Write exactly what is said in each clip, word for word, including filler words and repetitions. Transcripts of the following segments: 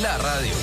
La radio.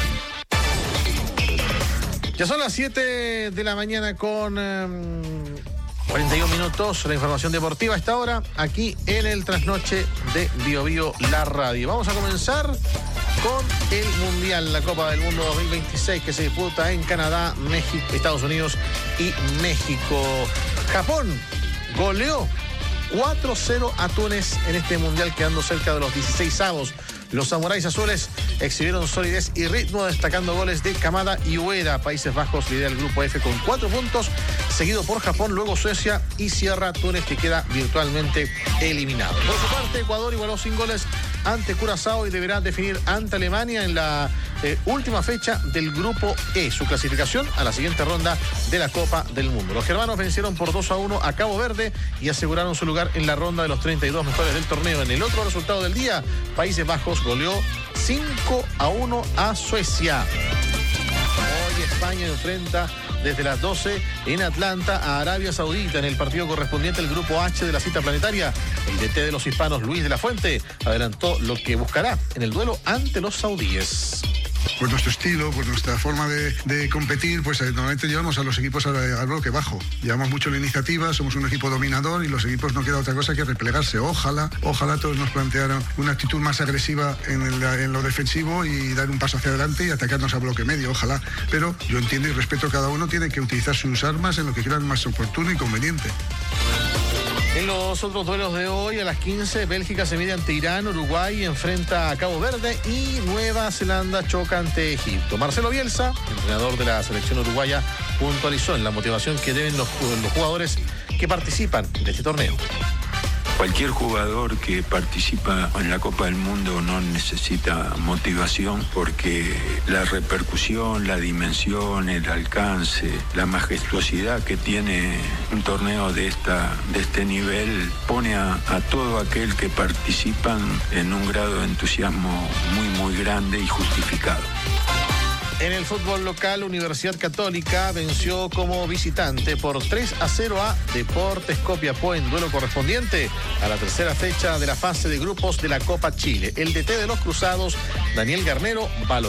Ya son las siete de la mañana con um, cuarenta y un minutos. La información deportiva a esta hora, aquí en el Trasnoche de Bio Bio, la radio. Vamos a comenzar con el Mundial, la Copa del Mundo dos mil veintiséis, que se disputa en Canadá, México, Estados Unidos y México. Japón goleó cuatro cero a Túnez en este Mundial, quedando cerca de los dieciséis avos. Los samuráis azules exhibieron solidez y ritmo, destacando goles de Kamada y Ueda. Países Bajos lidera el grupo F con cuatro puntos, seguido por Japón, luego Suecia y cierra Túnez, que queda virtualmente eliminado. Por su parte, Ecuador igualó sin goles ante Curazao y deberá definir ante Alemania en la eh, última fecha del grupo E, su clasificación a la siguiente ronda de la Copa del Mundo. Los germanos vencieron por dos a uno a Cabo Verde y aseguraron su lugar en la ronda de los treinta y dos mejores del torneo. En el otro resultado del día, Países Bajos goleó cinco a uno a Suecia. Hoy España enfrenta desde las doce en Atlanta a Arabia Saudita en el partido correspondiente al grupo H de la cita planetaria. El D T de los hispanos, Luis de la Fuente, adelantó lo que buscará en el duelo ante los saudíes. Por nuestro estilo, por nuestra forma de, de competir, pues eh, normalmente llevamos a los equipos al, al bloque bajo. Llevamos mucho la iniciativa, somos un equipo dominador y los equipos no queda otra cosa que replegarse. Ojalá, ojalá todos nos plantearan una actitud más agresiva en, el, en lo defensivo y dar un paso hacia adelante y atacarnos a bloque medio, ojalá. Pero yo entiendo y respeto a cada uno, tiene que utilizar sus armas en lo que crean más oportuno y conveniente. En los otros duelos de hoy, a las quince, Bélgica se mide ante Irán, Uruguay enfrenta a Cabo Verde y Nueva Zelanda choca ante Egipto. Marcelo Bielsa, entrenador de la selección uruguaya, puntualizó en la motivación que deben los, los jugadores que participan de este torneo. Cualquier jugador que participa en la Copa del Mundo no necesita motivación, porque la repercusión, la dimensión, el alcance, la majestuosidad que tiene un torneo de, esta, de este nivel pone a, a todo aquel que participan en un grado de entusiasmo muy, muy grande y justificado. En el fútbol local, Universidad Católica venció como visitante por tres a cero a Deportes Copiapó en duelo correspondiente a la tercera fecha de la fase de grupos de la Copa Chile. El D T de los Cruzados, Daniel Garnero, valoró